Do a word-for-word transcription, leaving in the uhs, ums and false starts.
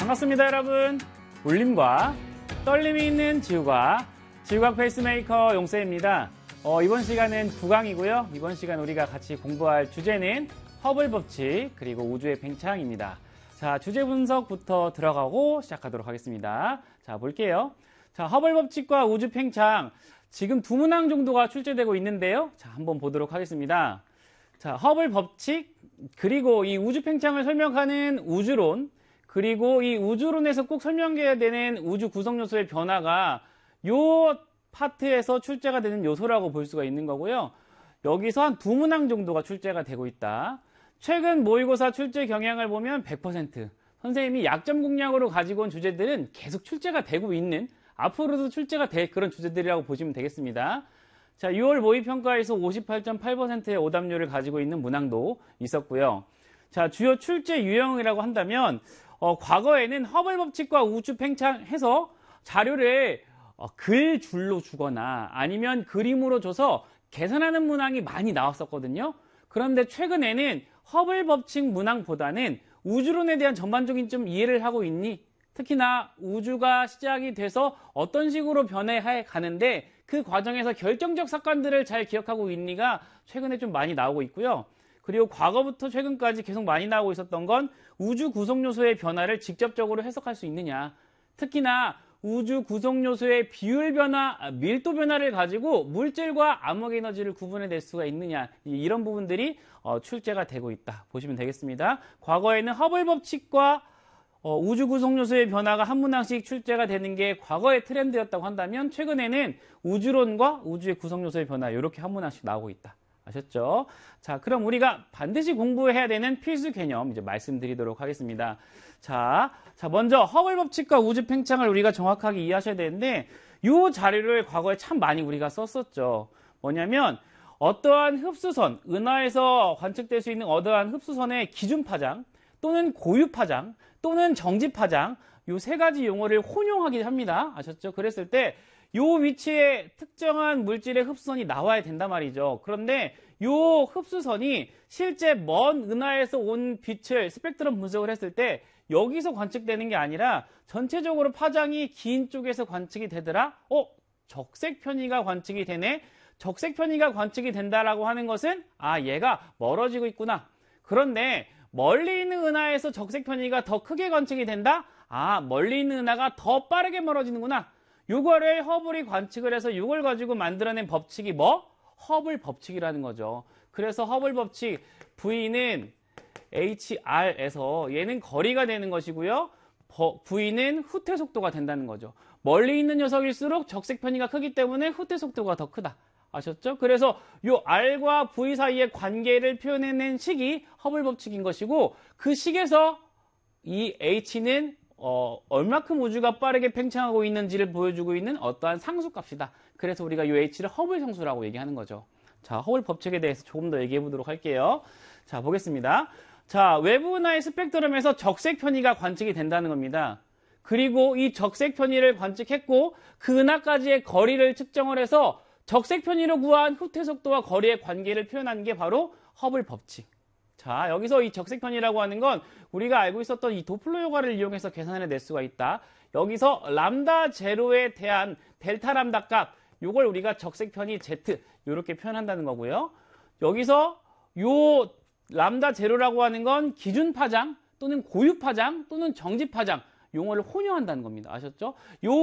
반갑습니다, 여러분. 울림과 떨림이 있는 지구과학, 지구과학 페이스메이커 용쌤입니다. 어, 이번 시간은 구 강이고요. 이번 시간 우리가 같이 공부할 주제는 허블 법칙 그리고 우주의 팽창입니다. 자, 주제 분석부터 들어가고 시작하도록 하겠습니다. 자, 볼게요. 자, 허블 법칙과 우주 팽창, 지금 두 문항 정도가 출제되고 있는데요. 자, 한번 보도록 하겠습니다. 자, 허블 법칙, 그리고 이 우주 팽창을 설명하는 우주론, 그리고 이 우주론에서 꼭 설명해야 되는 우주 구성 요소의 변화가 요 파트에서 출제가 되는 요소라고 볼 수가 있는 거고요. 여기서 한 두 문항 정도가 출제가 되고 있다. 최근 모의고사 출제 경향을 보면 백 퍼센트. 선생님이 약점 공략으로 가지고 온 주제들은 계속 출제가 되고 있는, 앞으로도 출제가 될 그런 주제들이라고 보시면 되겠습니다. 자, 유월 모의평가에서 오십팔 점 팔 퍼센트의 오답률을 가지고 있는 문항도 있었고요. 자, 주요 출제 유형이라고 한다면 어, 과거에는 허블 법칙과 우주 팽창해서 자료를 어, 글줄로 주거나 아니면 그림으로 줘서 계산하는 문항이 많이 나왔었거든요. 그런데 최근에는 허블 법칙 문항보다는 우주론에 대한 전반적인 좀 이해를 하고 있니? 특히나 우주가 시작이 돼서 어떤 식으로 변해해 가는데 그 과정에서 결정적 사건들을 잘 기억하고 있니가 최근에 좀 많이 나오고 있고요. 그리고 과거부터 최근까지 계속 많이 나오고 있었던 건 우주 구성 요소의 변화를 직접적으로 해석할 수 있느냐. 특히나 우주 구성 요소의 비율 변화, 밀도 변화를 가지고 물질과 암흑 에너지를 구분해낼 수가 있느냐. 이런 부분들이 출제가 되고 있다. 보시면 되겠습니다. 과거에는 허블 법칙과 어, 우주 구성 요소의 변화가 한 문항씩 출제가 되는 게 과거의 트렌드였다고 한다면 최근에는 우주론과 우주의 구성 요소의 변화 이렇게 한 문항씩 나오고 있다. 아셨죠? 자, 그럼 우리가 반드시 공부해야 되는 필수 개념 이제 말씀드리도록 하겠습니다. 자, 자 먼저 허블 법칙과 우주 팽창을 우리가 정확하게 이해하셔야 되는데 이 자료를 과거에 참 많이 우리가 썼었죠. 뭐냐면 어떠한 흡수선, 은하에서 관측될 수 있는 어떠한 흡수선의 기준 파장 또는 고유 파장 또는 정지 파장 이 세 가지 용어를 혼용하게 합니다. 아셨죠? 그랬을 때 이 위치에 특정한 물질의 흡수선이 나와야 된단 말이죠. 그런데 이 흡수선이 실제 먼 은하에서 온 빛을 스펙트럼 분석을 했을 때 여기서 관측되는 게 아니라 전체적으로 파장이 긴 쪽에서 관측이 되더라? 어? 적색 편의가 관측이 되네? 적색 편의가 관측이 된다라고 하는 것은 아, 얘가 멀어지고 있구나. 그런데 멀리 있는 은하에서 적색 편의가 더 크게 관측이 된다? 아, 멀리 있는 은하가 더 빠르게 멀어지는구나. 요거를 허블이 관측을 해서 이걸 가지고 만들어낸 법칙이 뭐? 허블 법칙이라는 거죠. 그래서 허블 법칙 V는 에이치알에서 얘는 거리가 되는 것이고요. V는 후퇴 속도가 된다는 거죠. 멀리 있는 녀석일수록 적색 편의가 크기 때문에 후퇴 속도가 더 크다. 아셨죠? 그래서 요 R과 V 사이의 관계를 표현해낸 식이 허블 법칙인 것이고 그 식에서 이 H는 어, 얼마큼 우주가 빠르게 팽창하고 있는지를 보여주고 있는 어떠한 상수값이다. 그래서 우리가 이 H를 허블 상수라고 얘기하는 거죠. 자, 허블 법칙에 대해서 조금 더 얘기해 보도록 할게요. 자, 보겠습니다. 자, 외부 은하의 스펙트럼에서 적색 편의가 관측이 된다는 겁니다. 그리고 이 적색 편의를 관측했고 그 은하까지의 거리를 측정을 해서 적색 편의로 구한 후퇴 속도와 거리의 관계를 표현한 게 바로 허블 법칙. 자, 여기서 이 적색 편의라고 하는 건 우리가 알고 있었던 이 도플러 효과를 이용해서 계산해 낼 수가 있다. 여기서 람다 제로에 대한 델타 람다 값, 요걸 우리가 적색 편의 Z 이렇게 표현한다는 거고요. 여기서 요 람다 제로라고 하는 건 기준 파장 또는 고유 파장 또는 정지 파장 용어를 혼용한다는 겁니다. 아셨죠? 요